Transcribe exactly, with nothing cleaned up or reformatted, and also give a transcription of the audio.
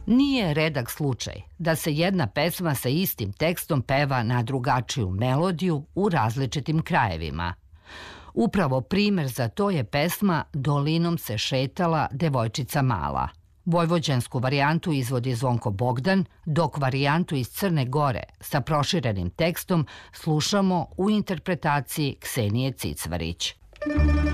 Nije redak slučaj da se jedna pesma sa istim tekstom peva na drugačiju melodiju u različitim krajevima. Upravo primer za to je pesma Dolinom se šetala devojčica mala. Vojvođansku varijantu izvodi Zvonko Bogdan, dok varijantu iz Crne Gore sa proširenim tekstom slušamo u interpretaciji Ksenije Cicvarić.